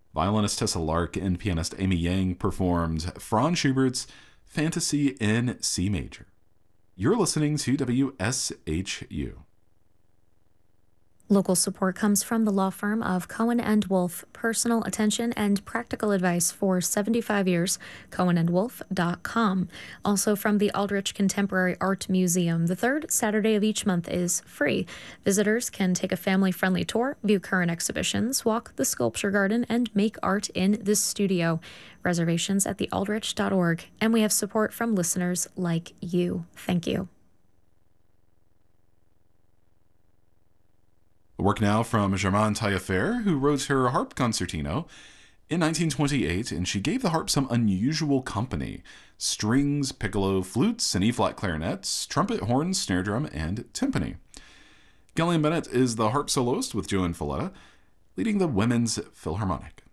Violinist Tessa Lark and pianist Amy Yang performed Franz Schubert's Fantasy in C Major. You're listening to WSHU. Local support comes from the law firm of Cohen and Wolf. Personal attention and practical advice for 75 years. CohenandWolf.com. Also from the Aldrich Contemporary Art Museum. The third Saturday of each month is free. Visitors can take a family-friendly tour, view current exhibitions, walk the sculpture garden, and make art in the studio. Reservations at thealdrich.org. And we have support from listeners like you. Thank you. Work now from Germaine Taillefer, who wrote her harp concertino in 1928, and she gave the harp some unusual company: strings, piccolo, flutes, and E-flat clarinets, trumpet, horns, snare drum, and timpani. Gillian Bennett is the harp soloist with Joan Falletta, leading the Women's Philharmonic.